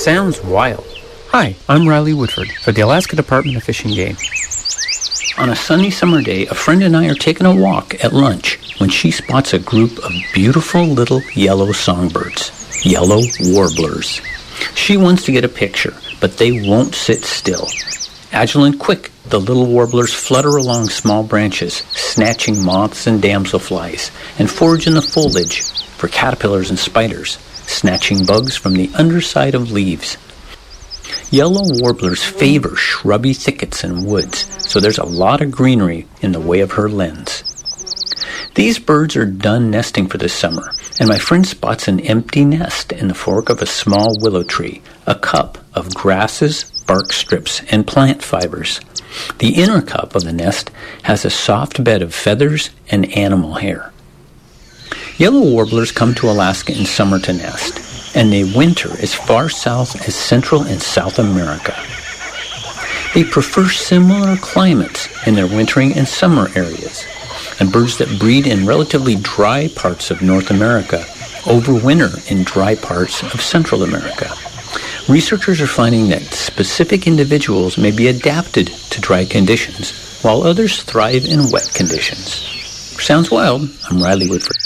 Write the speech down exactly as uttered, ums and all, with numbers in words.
Sounds wild. Hi, I'm Riley Woodford for the Alaska Department of Fish and Game. On a sunny summer day, a friend and I are taking a walk at lunch when she spots a group of beautiful little yellow songbirds, yellow warblers. She wants to get a picture, but they won't sit still. Agile and quick, the little warblers flutter along small branches, snatching moths and damselflies, and forage in the foliage for caterpillars and spiders, snatching bugs from the underside of leaves. Yellow warblers favor shrubby thickets and woods, so there's a lot of greenery in the way of her lens. These birds are done nesting for the summer, and my friend spots an empty nest in the fork of a small willow tree, a cup of grasses, bark strips, and plant fibers. The inner cup of the nest has a soft bed of feathers and animal hair. Yellow warblers come to Alaska in summer to nest, and they winter as far south as Central and South America. They prefer similar climates in their wintering and summer areas, and birds that breed in relatively dry parts of North America overwinter in dry parts of Central America. Researchers are finding that specific individuals may be adapted to dry conditions, while others thrive in wet conditions. Sounds wild. I'm Riley Woodford.